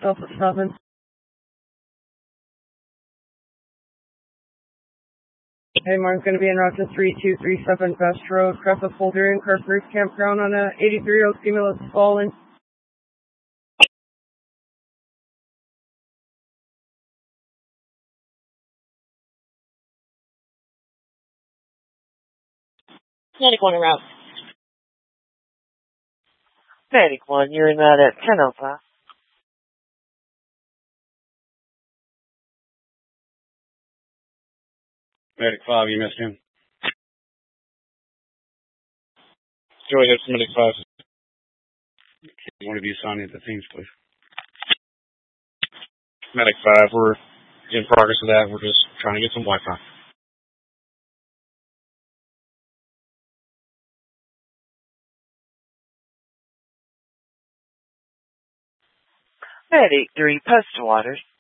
Delta 7. Hey, Martin's going to be en route to 3237 Best Road, across the Foldering, Carpers Campground on a 83-year-old female that's fallen. Medic 1 en route. Medic 1, you're in that at 10:05. Medic 5, you missed him. Go ahead, Medic 5. One of you sign into Teams, please. Medic 5, we're in progress with that. We're just trying to get some Wi-Fi. Medic 3, post to Waters.